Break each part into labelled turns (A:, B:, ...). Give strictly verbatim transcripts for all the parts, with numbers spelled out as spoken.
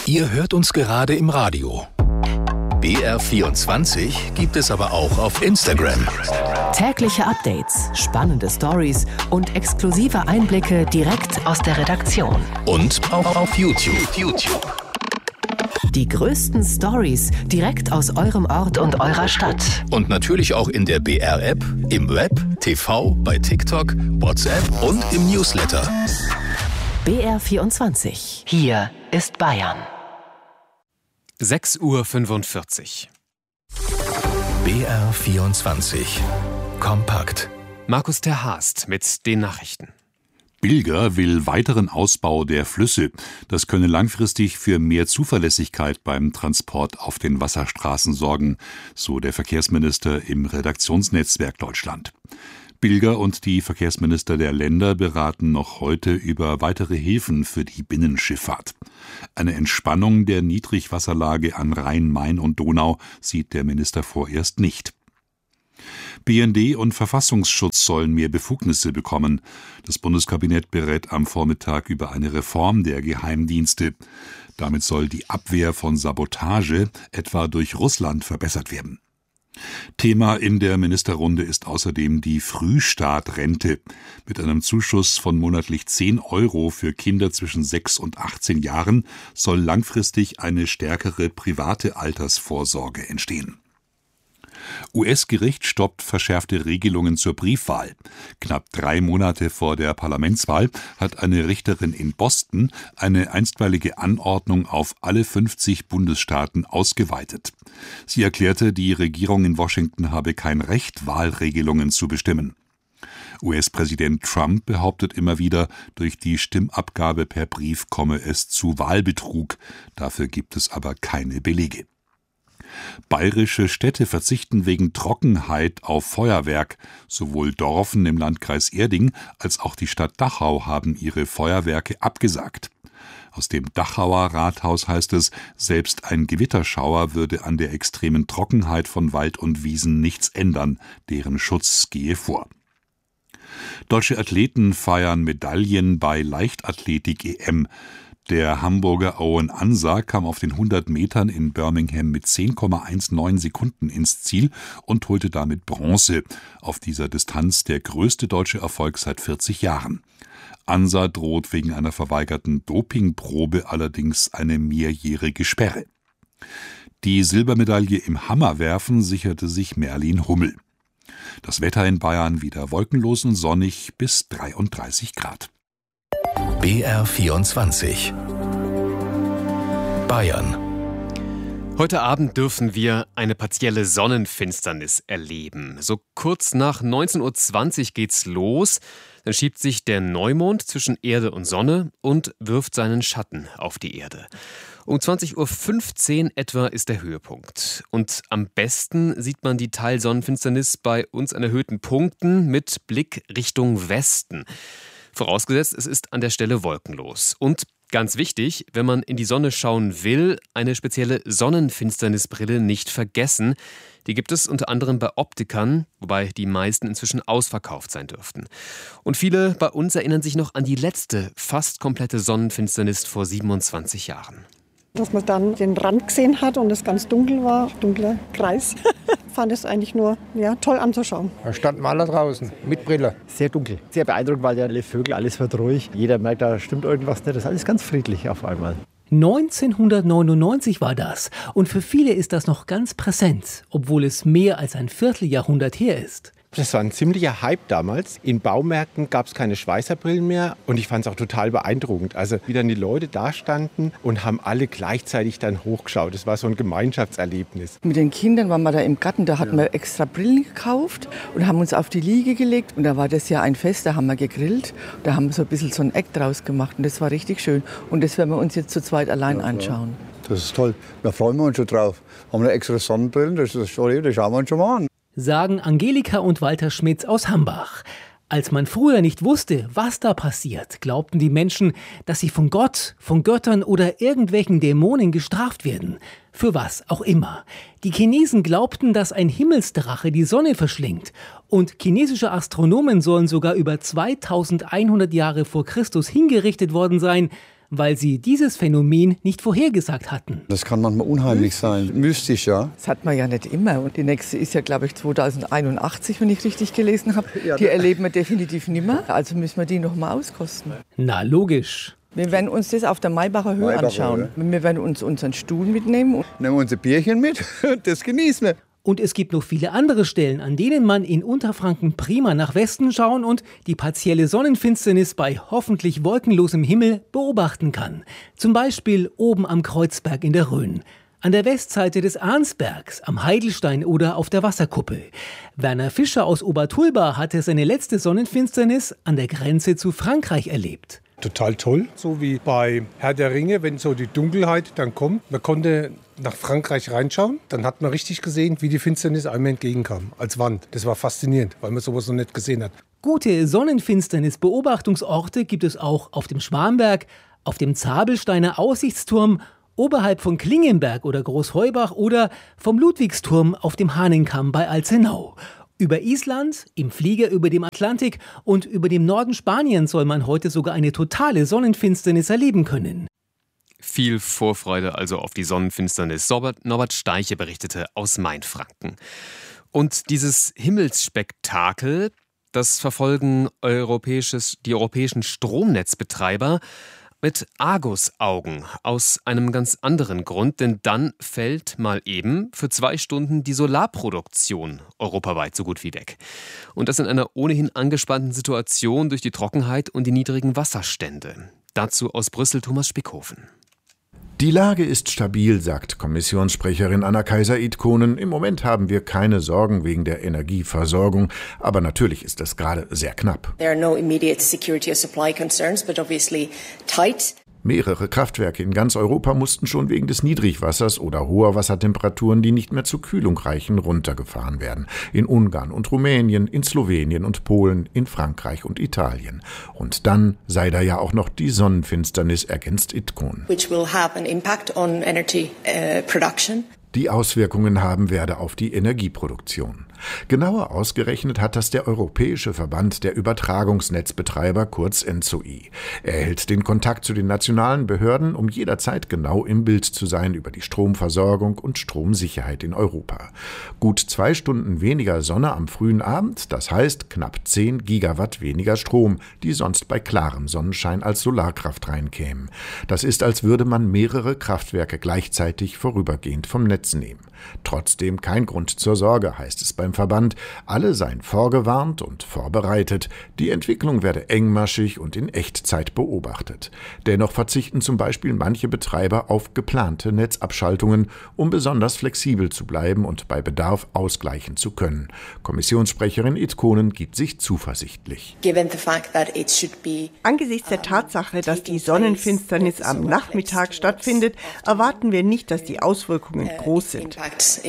A: Ihr hört uns gerade im Radio. B R vierundzwanzig gibt es aber auch auf Instagram.
B: Tägliche Updates, spannende Stories und exklusive Einblicke direkt aus der Redaktion.
A: Und auch auf YouTube. YouTube.
B: Die größten Stories direkt aus eurem Ort und eurer Stadt.
A: Und natürlich auch in der B R-App, im Web, T V, bei TikTok, WhatsApp und im Newsletter.
B: B R vierundzwanzig. Hier ist Bayern.
C: sechs Uhr fünfundvierzig.
A: B R vierundzwanzig. Kompakt.
C: Markus ter Haast mit den Nachrichten.
D: Bilger will weiteren Ausbau der Flüsse. Das könne langfristig für mehr Zuverlässigkeit beim Transport auf den Wasserstraßen sorgen, so der Verkehrsminister im Redaktionsnetzwerk Deutschland. Bilger und die Verkehrsminister der Länder beraten noch heute über weitere Hilfen für die Binnenschifffahrt. Eine Entspannung der Niedrigwasserlage an Rhein, Main und Donau sieht der Minister vorerst nicht. B N D und Verfassungsschutz sollen mehr Befugnisse bekommen. Das Bundeskabinett berät am Vormittag über eine Reform der Geheimdienste. Damit soll die Abwehr von Sabotage, etwa durch Russland, verbessert werden. Thema in der Ministerrunde ist außerdem die Frühstartrente. Mit einem Zuschuss von monatlich zehn Euro für Kinder zwischen sechs und achtzehn Jahren soll langfristig eine stärkere private Altersvorsorge entstehen. U S-Gericht stoppt verschärfte Regelungen zur Briefwahl. Knapp drei Monate vor der Parlamentswahl hat eine Richterin in Boston eine einstweilige Anordnung auf alle fünfzig Bundesstaaten ausgeweitet. Sie erklärte, die Regierung in Washington habe kein Recht, Wahlregelungen zu bestimmen. U S-Präsident Trump behauptet immer wieder, durch die Stimmabgabe per Brief komme es zu Wahlbetrug. Dafür gibt es aber keine Belege. Bayerische Städte verzichten wegen Trockenheit auf Feuerwerk. Sowohl Dorfen im Landkreis Erding als auch die Stadt Dachau haben ihre Feuerwerke abgesagt. Aus dem Dachauer Rathaus heißt es, selbst ein Gewitterschauer würde an der extremen Trockenheit von Wald und Wiesen nichts ändern. Deren Schutz gehe vor. Deutsche Athleten feiern Medaillen bei Leichtathletik-E M. Der Hamburger Owen Ansa kam auf den hundert Metern in Birmingham mit zehn Komma neunzehn Sekunden ins Ziel und holte damit Bronze. Auf dieser Distanz der größte deutsche Erfolg seit vierzig Jahren. Ansa droht wegen einer verweigerten Dopingprobe allerdings eine mehrjährige Sperre. Die Silbermedaille im Hammerwerfen sicherte sich Merlin Hummel. Das Wetter in Bayern wieder wolkenlos und sonnig bis dreiunddreißig Grad.
A: B R vierundzwanzig. Bayern.
C: Heute Abend dürfen wir eine partielle Sonnenfinsternis erleben. So kurz nach neunzehn Uhr zwanzig geht's los. Dann schiebt sich der Neumond zwischen Erde und Sonne und wirft seinen Schatten auf die Erde. Um zwanzig Uhr fünfzehn etwa ist der Höhepunkt. Und am besten sieht man die Teilsonnenfinsternis bei uns an erhöhten Punkten mit Blick Richtung Westen. Vorausgesetzt, es ist an der Stelle wolkenlos. Und ganz wichtig, wenn man in die Sonne schauen will, eine spezielle Sonnenfinsternisbrille nicht vergessen. Die gibt es unter anderem bei Optikern, wobei die meisten inzwischen ausverkauft sein dürften. Und viele bei uns erinnern sich noch an die letzte, fast komplette Sonnenfinsternis vor siebenundzwanzig Jahren.
E: Dass man dann den Rand gesehen hat und es ganz dunkel war, dunkler Kreis, fand es eigentlich nur ja, toll anzuschauen.
F: Da standen wir alle draußen mit Brille.
G: Sehr dunkel, sehr beeindruckend, weil ja alle Vögel, alles wird ruhig. Jeder merkt, da stimmt irgendwas nicht, das ist alles ganz friedlich auf einmal.
H: neunzehnhundertneunundneunzig war das und für viele ist das noch ganz präsent, obwohl es mehr als ein Vierteljahrhundert her ist.
F: Das war ein ziemlicher Hype damals. In Baumärkten gab es keine Schweißerbrillen mehr und ich fand es auch total beeindruckend. Also wie dann die Leute da standen und haben alle gleichzeitig dann hochgeschaut. Das war so ein Gemeinschaftserlebnis.
I: Mit den Kindern waren wir da im Garten, da hatten wir extra Brillen gekauft und haben uns auf die Liege gelegt. Und da war das ja ein Fest, da haben wir gegrillt. Da haben wir so ein bisschen so ein Eck draus gemacht und das war richtig schön. Und das werden wir uns jetzt zu zweit allein anschauen.
J: Das ist toll, da freuen wir uns schon drauf. Haben wir extra Sonnenbrillen, das ist toll, das schauen wir uns schon mal an.
H: Sagen Angelika und Walter Schmitz aus Hambach. Als man früher nicht wusste, was da passiert, glaubten die Menschen, dass sie von Gott, von Göttern oder irgendwelchen Dämonen gestraft werden. Für was auch immer. Die Chinesen glaubten, dass ein Himmelsdrache die Sonne verschlingt. Und chinesische Astronomen sollen sogar über zweitausendeinhundert Jahre vor Christus hingerichtet worden sein, weil sie dieses Phänomen nicht vorhergesagt hatten.
J: Das kann manchmal unheimlich sein, mystisch, ja.
I: Das hat man ja nicht immer. Und die nächste ist ja, glaube ich, zweitausendeinundachtzig, wenn ich richtig gelesen habe. Die erleben wir definitiv nicht mehr. Also müssen wir die noch mal auskosten.
H: Na, logisch.
I: Wir werden uns das auf der Maybacher Höhe
J: Maybacher
I: anschauen.
J: Höhe.
I: Wir werden uns unseren Stuhl mitnehmen.
J: Nehmen wir unser Bierchen mit, das genießen wir.
H: Und es gibt noch viele andere Stellen, an denen man in Unterfranken prima nach Westen schauen und die partielle Sonnenfinsternis bei hoffentlich wolkenlosem Himmel beobachten kann. Zum Beispiel oben am Kreuzberg in der Rhön, an der Westseite des Arnsbergs, am Heidelstein oder auf der Wasserkuppel. Werner Fischer aus Obertulba hatte seine letzte Sonnenfinsternis an der Grenze zu Frankreich erlebt.
K: Total toll, so wie bei Herr der Ringe, wenn so die Dunkelheit dann kommt. Man konnte nach Frankreich reinschauen, dann hat man richtig gesehen, wie die Finsternis einem entgegenkam, als Wand. Das war faszinierend, weil man sowas noch nicht gesehen hat.
H: Gute Sonnenfinsternis-Beobachtungsorte gibt es auch auf dem Schwamberg, auf dem Zabelsteiner Aussichtsturm, oberhalb von Klingenberg oder Großheubach oder vom Ludwigsturm auf dem Hahnenkamm bei Alzenau. Über Island, im Flieger über dem Atlantik und über dem Norden Spaniens soll man heute sogar eine totale Sonnenfinsternis erleben können.
C: Viel Vorfreude also auf die Sonnenfinsternis. Norbert, Norbert Steiche berichtete aus Mainfranken. Und dieses Himmelsspektakel, das verfolgen europäisches, die europäischen Stromnetzbetreiber mit Argusaugen aus einem ganz anderen Grund, denn dann fällt mal eben für zwei Stunden die Solarproduktion europaweit so gut wie weg. Und das in einer ohnehin angespannten Situation durch die Trockenheit und die niedrigen Wasserstände. Dazu aus Brüssel Thomas Spickhofen.
L: Die Lage ist stabil, sagt Kommissionssprecherin Anna-Kaiser Idkonen. Im Moment haben wir keine Sorgen wegen der Energieversorgung, aber natürlich ist es gerade sehr knapp.
M: There are no immediate security or supply concerns, but obviously tight.
L: Mehrere Kraftwerke in ganz Europa mussten schon wegen des Niedrigwassers oder hoher Wassertemperaturen, die nicht mehr zur Kühlung reichen, runtergefahren werden. In Ungarn und Rumänien, in Slowenien und Polen, in Frankreich und Italien. Und dann sei da ja auch noch die Sonnenfinsternis, ergänzt Idkonen.
M: Which will have an impact on energy uh, production.
L: Die Auswirkungen haben werde auf die Energieproduktion. Genauer ausgerechnet hat das der Europäische Verband der Übertragungsnetzbetreiber, kurz N Z O I. Er hält den Kontakt zu den nationalen Behörden, um jederzeit genau im Bild zu sein über die Stromversorgung und Stromsicherheit in Europa. Gut zwei Stunden weniger Sonne am frühen Abend, das heißt knapp zehn Gigawatt weniger Strom, die sonst bei klarem Sonnenschein als Solarkraft reinkämen. Das ist, als würde man mehrere Kraftwerke gleichzeitig vorübergehend vom Netz nehmen. Trotzdem kein Grund zur Sorge, heißt es beim Verband. Alle seien vorgewarnt und vorbereitet. Die Entwicklung werde engmaschig und in Echtzeit beobachtet. Dennoch verzichten zum Beispiel manche Betreiber auf geplante Netzabschaltungen, um besonders flexibel zu bleiben und bei Bedarf ausgleichen zu können. Kommissionssprecherin Idkonen gibt sich zuversichtlich.
N: Angesichts der Tatsache, dass die Sonnenfinsternis am Nachmittag stattfindet, erwarten wir nicht, dass die Auswirkungen groß sind.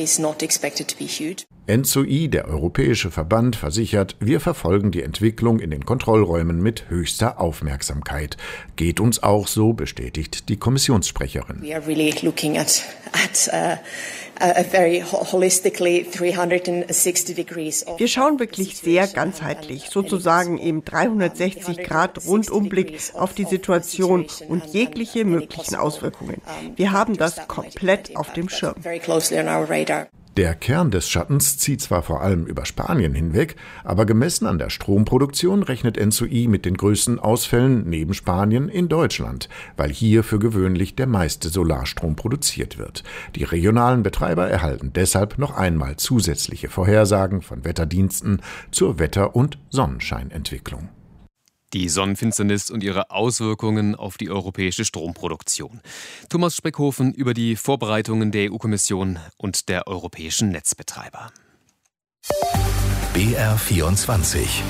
L: N Z O I, der Europäische Verband, versichert, wir verfolgen die Entwicklung in den Kontrollräumen mit höchster Aufmerksamkeit. Geht uns auch so, bestätigt die Kommissionssprecherin.
M: We are really looking at, at uh, a very holistically dreihundertsechzig degrees.
N: Wir schauen wirklich sehr ganzheitlich, sozusagen im dreihundertsechzig Grad Rundumblick auf die Situation und jegliche möglichen Auswirkungen. Wir haben das komplett auf dem Schirm.
L: Der Kern des Schattens zieht zwar vor allem über Spanien hinweg, aber gemessen an der Stromproduktion rechnet N Z O I mit den größten Ausfällen neben Spanien in Deutschland, weil hier für gewöhnlich der meiste Solarstrom produziert wird. Die regionalen Betreiber erhalten deshalb noch einmal zusätzliche Vorhersagen von Wetterdiensten zur Wetter- und Sonnenscheinentwicklung.
C: Die Sonnenfinsternis und ihre Auswirkungen auf die europäische Stromproduktion. Thomas Speckhofen über die Vorbereitungen der E U-Kommission und der europäischen Netzbetreiber.
A: B R vierundzwanzig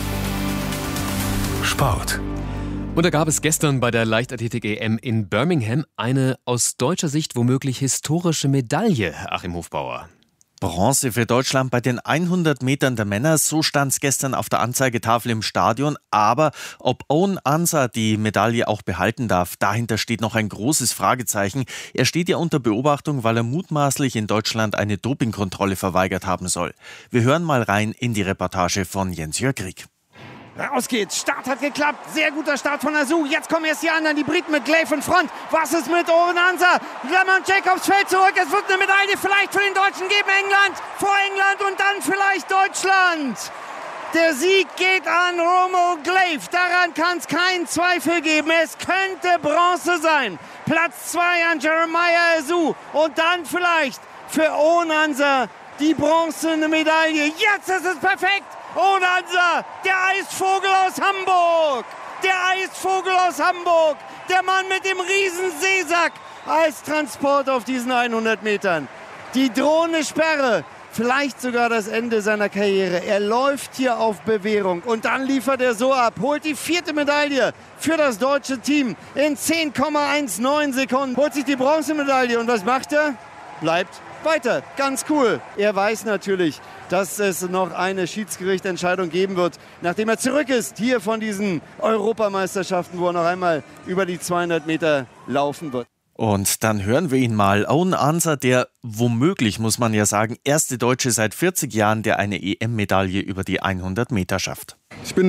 A: Sport.
C: Und da gab es gestern bei der Leichtathletik-E M in Birmingham eine aus deutscher Sicht womöglich historische Medaille, Achim Hofbauer.
O: Bronze für Deutschland bei den hundert Metern der Männer, so stand es gestern auf der Anzeigetafel im Stadion. Aber ob Owen Ansah die Medaille auch behalten darf, dahinter steht noch ein großes Fragezeichen. Er steht ja unter Beobachtung, weil er mutmaßlich in Deutschland eine Dopingkontrolle verweigert haben soll. Wir hören mal rein in die Reportage von Jens-Jörg Rieck.
P: Raus geht's. Start hat geklappt. Sehr guter Start von Asu. Jetzt kommen erst die anderen. Die Briten mit Glaive in Front. Was ist mit Owen Ansa? Lemon Jacobs fällt zurück. Es wird eine Medaille vielleicht für den Deutschen geben. England vor England und dann vielleicht Deutschland. Der Sieg geht an Romo Glaive. Daran kann es keinen Zweifel geben. Es könnte Bronze sein. Platz zwei an Jeremiah Asu. Und dann vielleicht für Owen Ansa die bronzene Medaille. Jetzt ist es perfekt. Owen Ansa, der Eisvogel aus Hamburg. Der Eisvogel aus Hamburg. Der Mann mit dem riesen Seesack als Transport auf diesen hundert Metern. Die drohende Sperre. Vielleicht sogar das Ende seiner Karriere. Er läuft hier auf Bewährung und dann liefert er so ab. Holt die vierte Medaille für das deutsche Team in zehn Komma neunzehn Sekunden. Holt sich die Bronzemedaille und was macht er? Bleibt weiter. Ganz cool. Er weiß natürlich, dass es noch eine Schiedsgerichtentscheidung geben wird, nachdem er zurück ist hier von diesen Europameisterschaften, wo er noch einmal über die zweihundert Meter laufen wird.
O: Und dann hören wir ihn mal. Owen Ansa, der womöglich, muss man ja sagen, erste Deutsche seit vierzig Jahren, der eine E M-Medaille über die hundert Meter schafft.
Q: Ich bin